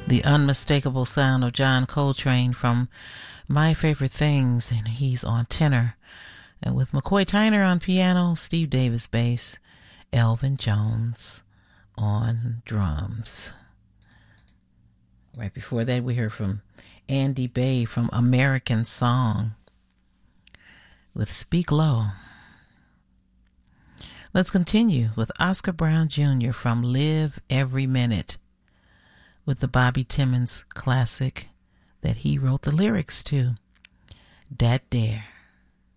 The unmistakable sound of John Coltrane from My Favorite Things, and he's on tenor. And with McCoy Tyner on piano, Steve Davis bass, Elvin Jones on drums. Right before that, we heard from Andy Bay from American Song with Speak Low. Let's continue with Oscar Brown Jr. from Live Every Minute with the Bobby Timmons classic that he wrote the lyrics to, Dat Dare.